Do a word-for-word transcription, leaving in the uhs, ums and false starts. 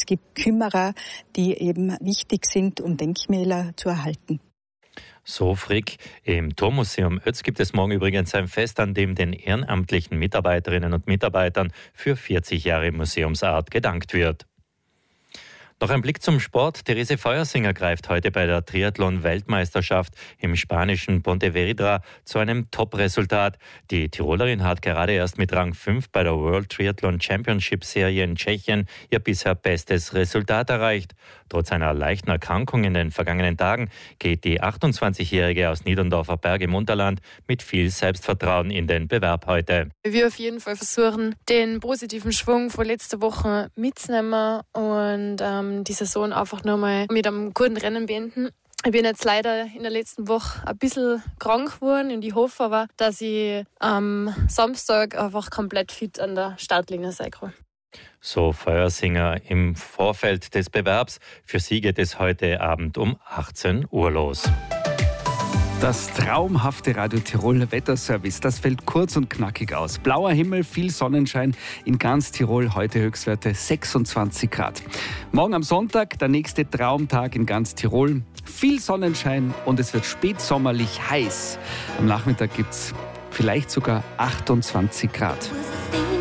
gibt Kümmerer, die eben wichtig sind, um Denkmäler zu erhalten. So, Frick. Im Turmmuseum Oetz gibt es morgen übrigens ein Fest, an dem den ehrenamtlichen Mitarbeiterinnen und Mitarbeitern für vierzig Jahre Museumsart gedankt wird. Noch ein Blick zum Sport. Therese Feuersinger greift heute bei der Triathlon-Weltmeisterschaft im spanischen Pontevedra zu einem Top-Resultat. Die Tirolerin hat gerade erst mit Rang fünf bei der World Triathlon Championship Serie in Tschechien ihr bisher bestes Resultat erreicht. Trotz einer leichten Erkrankung in den vergangenen Tagen geht die achtundzwanzigjährige aus Niederndorfer Berg im Unterland mit viel Selbstvertrauen in den Bewerb heute. Wir auf jeden Fall versuchen, den positiven Schwung von letzter Woche mitzunehmen und ähm, die Saison einfach nochmal mit einem guten Rennen beenden. Ich bin jetzt leider in der letzten Woche ein bisschen krank geworden und ich hoffe aber, dass ich am Samstag einfach komplett fit an der Startlinie sein kann. So Feuersinger im Vorfeld des Bewerbs. Für sie geht es heute Abend um achtzehn Uhr los. Das traumhafte Radio Tirol Wetterservice, das fällt kurz und knackig aus. Blauer Himmel, viel Sonnenschein, in ganz Tirol heute Höchstwerte sechsundzwanzig Grad. Morgen am Sonntag der nächste Traumtag in ganz Tirol. Viel Sonnenschein und es wird spätsommerlich heiß. Am Nachmittag gibt es vielleicht sogar achtundzwanzig Grad.